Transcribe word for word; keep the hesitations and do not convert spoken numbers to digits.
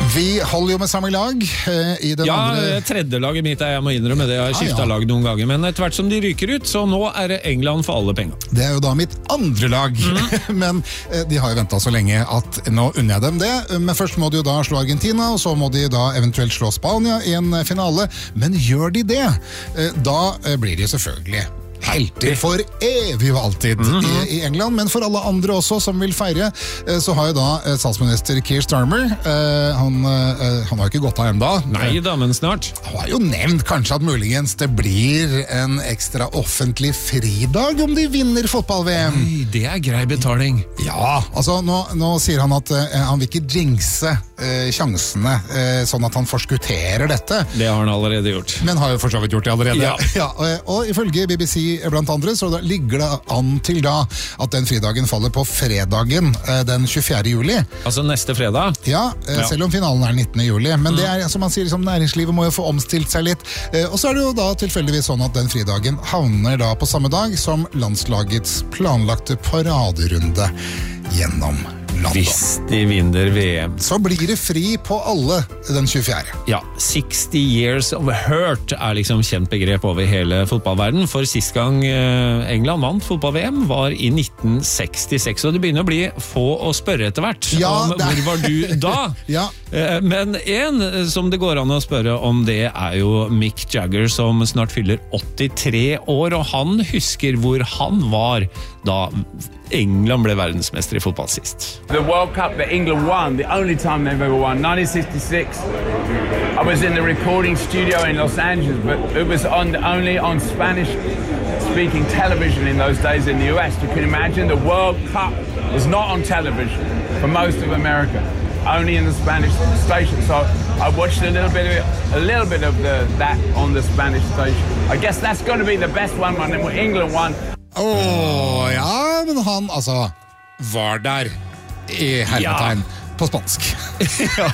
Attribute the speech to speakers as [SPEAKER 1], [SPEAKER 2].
[SPEAKER 1] Vi holder jo med samme lag eh, i den
[SPEAKER 2] ja,
[SPEAKER 1] andre...
[SPEAKER 2] tredje laget mitt er jeg må innrømme det. Jeg har skiftet
[SPEAKER 1] ah, ja.
[SPEAKER 2] lag noen ganger, men etter hvert som de ryker ut, så nå er det England for alle penger.
[SPEAKER 1] Det er jo da mitt andre lag, mm. men eh, de har jo ventet så lenge at nå unner jeg dem det. Men først må de jo da slå Argentina, og så må de da eventuelt slå Spania i en finale. Men gjør de det, eh, da eh, blir de selvfølgelig helter for evig og alltid mm-hmm. i, i England, men for alle andre også som vil feire, så har jo da statsminister Keir Starmer, eh, han, eh, han har jo ikke gått av enda.
[SPEAKER 2] Nei da, men snart.
[SPEAKER 1] Han har jo nevnt kanskje at muligens det blir en ekstra offentlig fridag om de vinner fotball-V M.
[SPEAKER 2] Oi, det er grei betaling.
[SPEAKER 1] Ja, altså nå, nå sier han at eh, han vil ikke jinxe eh, sjansene, eh, sånn at han forskutterer dette.
[SPEAKER 2] Det har han allerede gjort.
[SPEAKER 1] Men har jo for så vidt gjort det allerede.
[SPEAKER 2] Ja.
[SPEAKER 1] Ja, og, og ifølge B B C blant andre, så da ligger det an til da at den fridagen faller på fredagen den tjuefjerde juli.
[SPEAKER 2] Altså neste fredag?
[SPEAKER 1] Ja, ja. Selv om finalen er nittende juli. Men mm. det er, som man sier, liksom, næringslivet må jo få omstilt seg litt. Og så er det jo da tilfeldigvis sånn at den fridagen havner da på samme dag som landslagets planlagte paraderunde gjennom landet.
[SPEAKER 2] Hvis de vinner V M.
[SPEAKER 1] Så blir det fri på alle den tjuefjerde.
[SPEAKER 2] Ja, sixty years of hurt er liksom kjent begrep over hele fotballverden. For sist gang England vant fotball-V M var i nitten sekstiseks, og det begynner å bli få å spørre etter hvert ja, om det... hvor var du da? ja. Men en som det går an å spørre om det er jo Mick Jagger, som snart fyller åttitre år, og han husker hvor han var da England ble verdensmester i fotball sist.
[SPEAKER 3] The World Cup that England won, the only time they've ever won, nineteen sixty-six. I was in the recording studio in Los Angeles, but it was on, only on Spanish-speaking television in those days in the U S. You can imagine the World Cup was not on television for most of America, only in the Spanish station. So I watched a little bit of it, a little bit of the, that on the Spanish station. I guess that's going to be the best one when England won.
[SPEAKER 1] Åh, oh, ja, men han altså var der i hermetegn ja. På spansk. Ja.